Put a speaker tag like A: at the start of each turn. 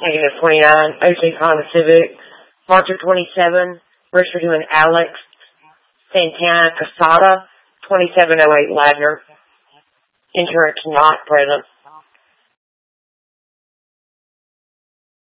A: -29, OC Honda Civic, Marcher 27, registered to an Alex Santana Casada, 2708 Ladner, insurance not present.